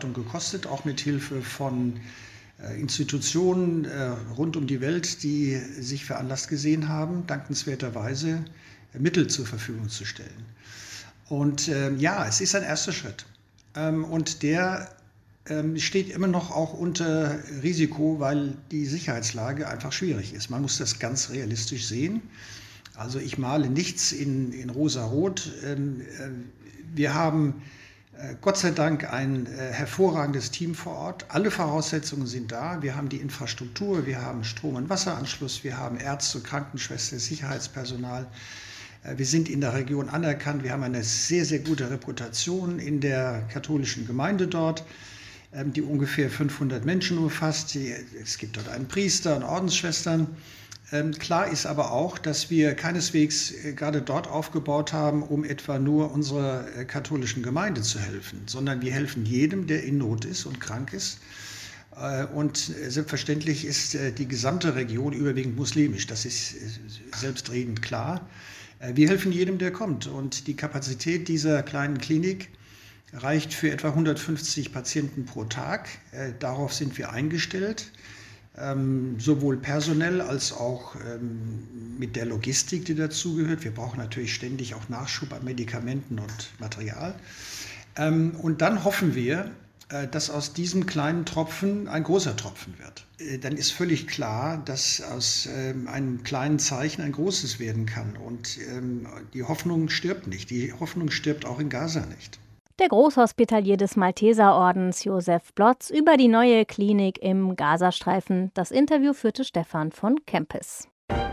Vorbereitung gekostet, auch mit Hilfe von Institutionen rund um die Welt, die sich veranlasst gesehen haben, dankenswerterweise Mittel zur Verfügung zu stellen. Und es ist ein erster Schritt. Und der steht immer noch auch unter Risiko, weil die Sicherheitslage einfach schwierig ist. Man muss das ganz realistisch sehen. Also ich male nichts in rosa-rot. Wir haben Gott sei Dank ein hervorragendes Team vor Ort. Alle Voraussetzungen sind da. Wir haben die Infrastruktur, wir haben Strom- und Wasseranschluss, wir haben Ärzte, Krankenschwestern, Sicherheitspersonal. Wir sind in der Region anerkannt. Wir haben eine sehr, sehr gute Reputation in der katholischen Gemeinde dort, die ungefähr 500 Menschen umfasst. Es gibt dort einen Priester und Ordensschwestern. Klar ist aber auch, dass wir keineswegs gerade dort aufgebaut haben, um etwa nur unserer katholischen Gemeinde zu helfen, sondern wir helfen jedem, der in Not ist und krank ist. Und selbstverständlich ist die gesamte Region überwiegend muslimisch. Das ist selbstredend klar. Wir helfen jedem, der kommt. Und die Kapazität dieser kleinen Klinik reicht für etwa 150 Patienten pro Tag. Darauf sind wir eingestellt. Sowohl personell als auch mit der Logistik, die dazugehört. Wir brauchen natürlich ständig auch Nachschub an Medikamenten und Material. Und dann hoffen wir, dass aus diesem kleinen Tropfen ein großer Tropfen wird. Dann ist völlig klar, dass aus einem kleinen Zeichen ein großes werden kann. Und die Hoffnung stirbt nicht. Die Hoffnung stirbt auch in Gaza nicht. Der Großhospitalier des Malteserordens Josef Blotz über die neue Klinik im Gazastreifen. Das Interview führte Stefan von Kempis.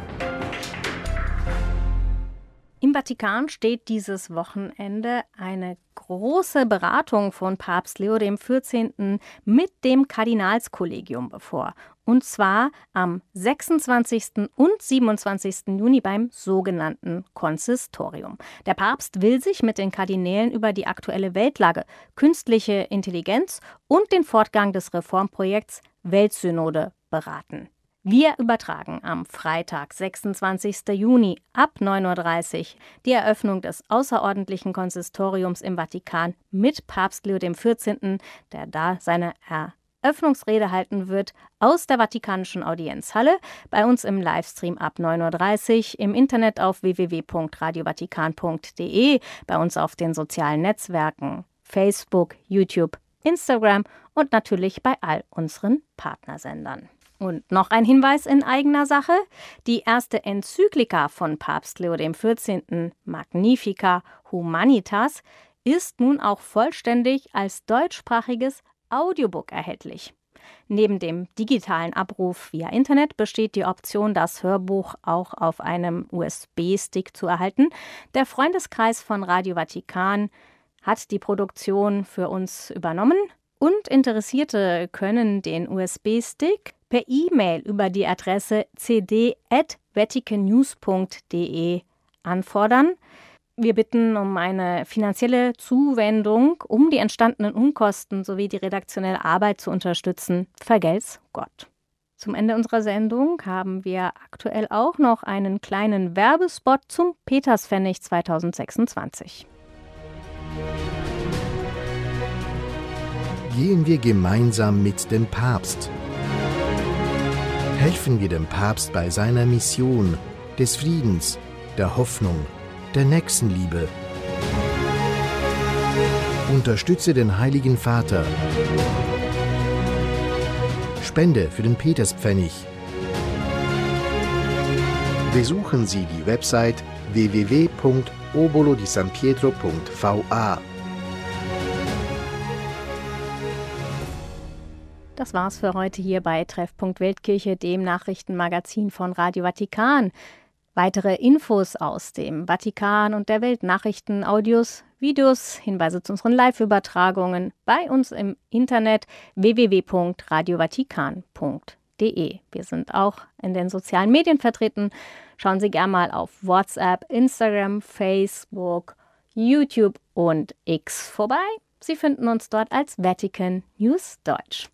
Im Vatikan steht dieses Wochenende eine große Beratung von Papst Leo XIV. Mit dem Kardinalskollegium bevor. Und zwar am 26. und 27. Juni beim sogenannten Konsistorium. Der Papst will sich mit den Kardinälen über die aktuelle Weltlage, künstliche Intelligenz und den Fortgang des Reformprojekts Weltsynode beraten. Wir übertragen am Freitag, 26. Juni ab 9:30 Uhr die Eröffnung des außerordentlichen Konsistoriums im Vatikan mit Papst Leo XIV., der da seine Eröffnungsrede halten wird, aus der Vatikanischen Audienzhalle, bei uns im Livestream ab 9:30 Uhr, im Internet auf www.radiovatikan.de, bei uns auf den sozialen Netzwerken Facebook, YouTube, Instagram und natürlich bei all unseren Partnersendern. Und noch ein Hinweis in eigener Sache. Die erste Enzyklika von Papst Leo XIV., Magnifica Humanitas, ist nun auch vollständig als deutschsprachiges Audiobook erhältlich. Neben dem digitalen Abruf via Internet besteht die Option, das Hörbuch auch auf einem USB-Stick zu erhalten. Der Freundeskreis von Radio Vatikan hat die Produktion für uns übernommen. Und Interessierte können den USB-Stick per E-Mail über die Adresse cd@vaticannews.de anfordern. Wir bitten um eine finanzielle Zuwendung, um die entstandenen Unkosten sowie die redaktionelle Arbeit zu unterstützen. Vergelt's Gott. Zum Ende unserer Sendung haben wir aktuell auch noch einen kleinen Werbespot zum Peterspfennig 2026. Gehen wir gemeinsam mit dem Papst. Helfen wir dem Papst bei seiner Mission des Friedens, der Hoffnung, der Nächstenliebe. Unterstütze den Heiligen Vater. Spende für den Peterspfennig. Besuchen Sie die Website www.obolodisanpietro.va. Das war's für heute hier bei Treffpunkt Weltkirche, dem Nachrichtenmagazin von Radio Vatikan. Weitere Infos aus dem Vatikan und der Welt, Nachrichten, Audios, Videos, Hinweise zu unseren Live-Übertragungen bei uns im Internet www.radiovatikan.de. Wir sind auch in den sozialen Medien vertreten. Schauen Sie gerne mal auf WhatsApp, Instagram, Facebook, YouTube und X vorbei. Sie finden uns dort als Vatican News Deutsch.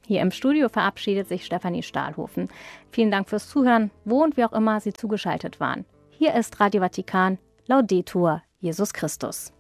Hier im Studio verabschiedet sich Stefanie Stahlhofen. Vielen Dank fürs Zuhören, wo und wie auch immer Sie zugeschaltet waren. Hier ist Radio Vatikan, Laudetur Jesus Christus.